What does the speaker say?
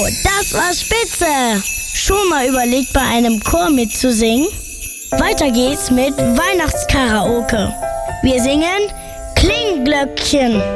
das war spitze! Schon mal überlegt, bei einem Chor mitzusingen? Weiter geht's mit Weihnachtskaraoke. Wir singen Klingglöckchen.